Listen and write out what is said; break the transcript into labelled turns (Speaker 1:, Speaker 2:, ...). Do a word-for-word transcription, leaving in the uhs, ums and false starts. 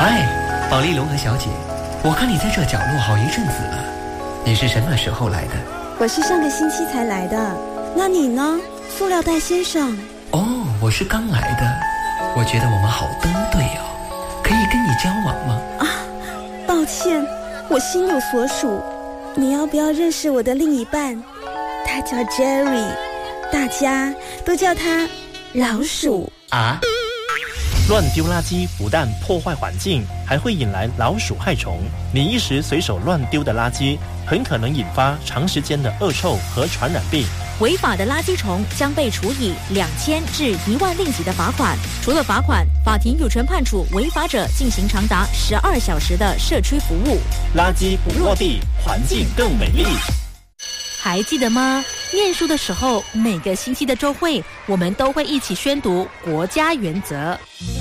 Speaker 1: 嗨，保利龙和小姐，我看你在这角落好一阵子了，你是什么时候来的？
Speaker 2: 我是上个星期才来的，那你呢，塑料袋先生？
Speaker 1: 哦，我是刚来的，我觉得我们好登对哦，可以跟你交往吗？
Speaker 2: 啊，抱歉，我心有所属，你要不要认识我的另一半？他叫 Jerry， 大家都叫他老鼠
Speaker 1: 啊。
Speaker 3: 乱丢垃圾不但破坏环境，还会引来老鼠害虫。你一时随手乱丢的垃圾，很可能引发长时间的恶臭和传染病。
Speaker 4: 违法的垃圾虫将被处以两千至一万令吉的罚款。除了罚款，法庭有权判处违法者进行长达十二小时的社区服务。
Speaker 3: 垃圾不落地，环境更美丽。
Speaker 4: 还记得吗？念书的时候，每个星期的周会，我们都会一起宣读国家原则。